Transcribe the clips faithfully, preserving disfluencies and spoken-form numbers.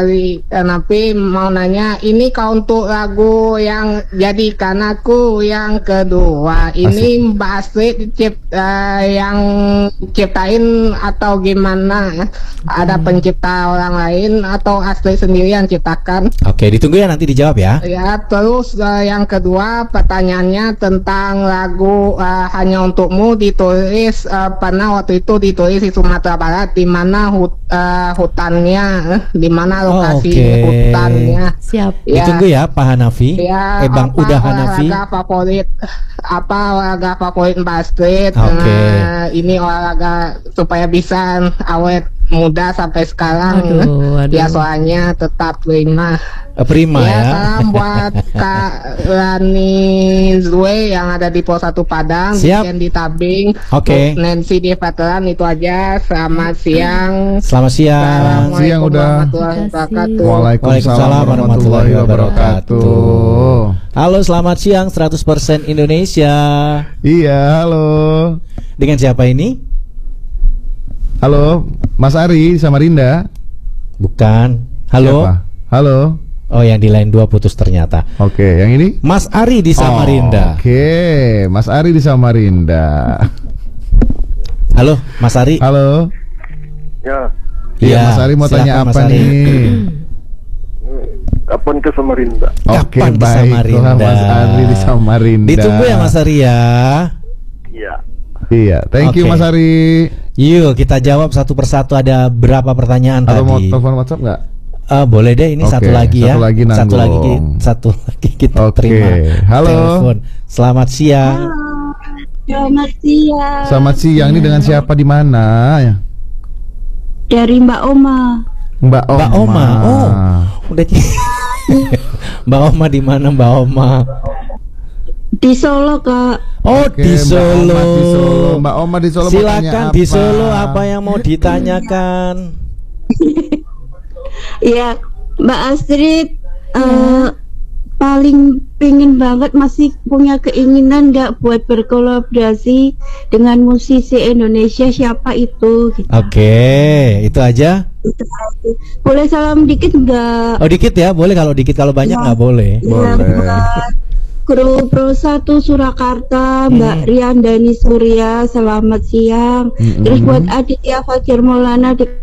Napi mau nanya, ini kau untuk lagu yang Jadikan Aku yang kedua. Ini Asik. Mbak Astrid cipt, uh, yang ciptain atau gimana? Ada pencipta orang lain atau Astrid sendiri yang ciptakan? Oke, ditunggu ya, nanti dijawab ya. Ya, terus uh, yang kedua pertanyaannya tentang lagu uh, Hanya Untukmu ditulis uh, pernah waktu itu ditulis di Sumatera Barat, di mana hut, uh, hutannya, eh, di mana lokasi Oke. hutannya. Siap. Ya, Ditunggu ya, Pak Hanafi. ya, eh, Bang apa Uda Hanafi. olahraga favorit, apa olahraga favorit Mbak Astrid? Oke. Nah, ini olahraga supaya bisa awet muda sampai sekarang. Aduh, aduh. Ya, soalnya tetap prima. Eh, Prima Ya, ya. salam buat Kak Rani Zue yang ada di Pos satu Padang, Siap. di Tabing. Oke. Untuk Nancy di Veteran itu aja. Selamat siang. Selamat siang. Assalamualaikum Siang udah. warahmatullahi wabarakatuh. Waalaikumsalam warahmatullahi wabarakatuh. Halo, selamat siang seratus persen Indonesia. Iya, halo. Dengan siapa ini? Halo, Mas Ari di Samarinda. Bukan. Halo. Siapa? Halo. Oh, yang di line dua putus ternyata. Oke, yang ini? Mas Ari di Samarinda. Oh, Oke, Mas Ari di Samarinda. Halo, Mas Ari. Halo. Ya, Iya, Iya, Mas Ari mau silakan, tanya Mas apa Ari. nih? kapan ke Samarinda? Oke, Kapan di baiklah Samarinda? Mas Ari di Samarinda. Ditunggu ya Mas Ari ya. Iya. Iya, thank you Oke. Mas Ari. Yuk kita jawab satu persatu. Ada berapa pertanyaan Atau mau tadi? telepon WhatsApp nggak? Eh, boleh deh, ini Oke, satu lagi ya. satu lagi satu lagi, nanggung. satu lagi kita Oke, terima. halo. Telepon. Selamat siang. Selamat siang. Selamat siang, ini dengan siapa di mana ya? Dari Mbak Oma. Mbak Oma. Mbak Oma. Oh, udah. Mbak Oma di mana Mbak Oma? Di Solo, Kak. Oh, Oke, di Mbak Solo. Oma di Solo. Mbak Oma di Solo mau tanya Silakan apa? di Solo, apa yang mau ditanyakan? Iya, Mbak Astrid eh, paling pengen banget, masih punya keinginan nggak buat berkolaborasi dengan musisi Indonesia, siapa itu? Gitu. Oke, itu aja. Boleh salam dikit nggak? Oh, dikit ya, boleh. Kalau dikit, kalau banyak Ya. nggak boleh. Ya, Boleh. buat Kru Pro satu Surakarta, Mbak Hmm. Riandani Surya, selamat siang. Mm-mm. Terus buat Aditya Fakir Maulana di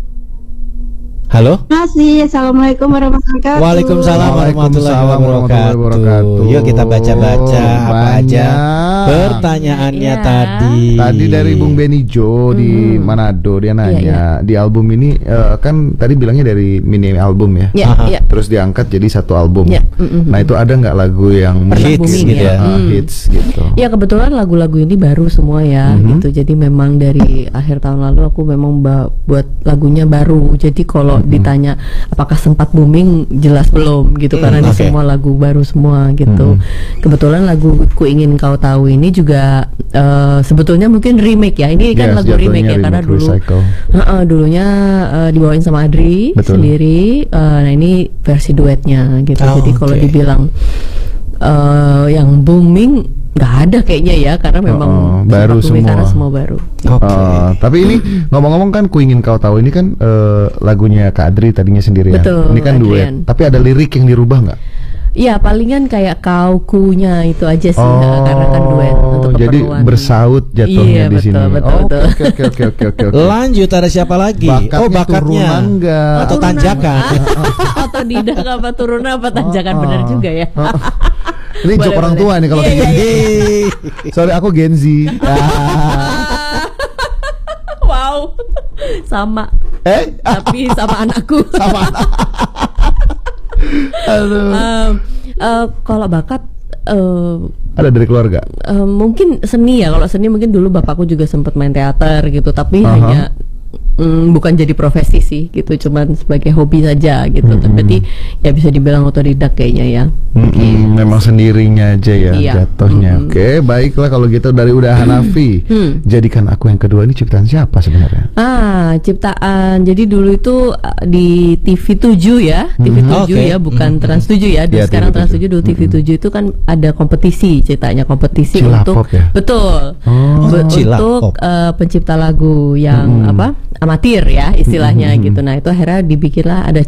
Halo. Terima kasih. Assalamualaikum warahmatullahi wabarakatuh. Waalaikumsalam warahmatullahi Waalaikumsalam warahmatullahi wabarakatuh. wabarakatuh. Yuk kita baca-baca apa aja Banyak. pertanyaannya Iya. tadi. Tadi dari Bung Benny Jo di Hmm. Manado, dia nanya Iya, di album ini eh, kan tadi bilangnya dari mini album ya. Ya, Aha. ya. Terus diangkat jadi satu album. Ya, mm-mm. Nah, itu ada nggak lagu yang Pernah Hits booming gitu ya. Ah, Hmm. hits gitu. Ya, kebetulan lagu-lagu ini baru semua ya, Mhm. gitu. Jadi memang dari akhir tahun lalu aku memang ba- buat lagunya baru. Jadi kalau ditanya apakah sempat booming, jelas belum gitu, Hmm, karena ini oke. semua lagu baru semua gitu. Kebetulan lagu Ku Ingin Kau Tahu ini juga eh, sebetulnya mungkin remake ya. Ini kan Yes, lagu jatuhnya remake ya, karena remake, dulu recycle. Heeh, dulunya eh, dibawain sama Adri Betul. sendiri. Eh, nah ini versi duetnya gitu. Oh, Jadi kalau oke. dibilang eh, yang booming nggak ada kayaknya ya, karena memang Oh, sempat baru booming semua. karena semua baru. Oke. Eh, tapi ini ngomong-ngomong kan Ku Ingin Kau Tahu ini kan eh, lagunya Kak Adri tadinya sendirian. Betul, Ini kan duet. Adrian. Tapi ada lirik yang dirubah nggak? Iya, palingan kayak kau kunya itu aja sih, nah, karena kan duet untuk jadi keperluan. bersaut jatuhnya Iya, di betul, sini. betul, Oh, betul. Oke oke oke oke oke. oke. Lanjut, ada siapa lagi? Bakatnya oh, bakatnya. turunan nggak? Atau Turunan. tanjakan. Otodidak apa turunan apa tanjakan, Oh, benar oh. juga ya. Ini Boleh, joke orang boleh. tua nih kalau Iya, kayak iya, gini. Sorry aku Gen Z. Wow, sama, eh? tapi sama anakku. Sama. Aduh. Em, eh, kalau bakat eh, Ada dari keluarga. eh, mungkin seni ya. Kalau seni mungkin dulu bapakku juga sempat main teater gitu, tapi Aha. hanya mm, bukan jadi profesi sih gitu, cuman sebagai hobi saja gitu. Mm-mm. Berarti ya bisa dibilang otodidak kayaknya ya. Mm-mm, memang sendirinya aja ya Iya. jatuhnya. Mm-mm. Oke, baiklah kalau gitu dari Uda Hanafi. Hmm. Jadikan Aku Yang Kedua ini ciptaan siapa sebenarnya? Ah, ciptaan. Jadi dulu itu uh, di T V tujuh ya, T V Mhm. tujuh Oke. ya, bukan Mhm. Trans tujuh ya. Dulu Iya, sekarang T V Trans tujuh. tujuh, dulu T V tujuh itu kan ada kompetisi, ceritanya kompetisi Cilapop untuk ya? betul. Oh. Be- Cilapop. untuk uh, pencipta lagu yang Mhm. apa? Amatir ya istilahnya Mhm. gitu. Nah, itu akhirnya dibikinlah ada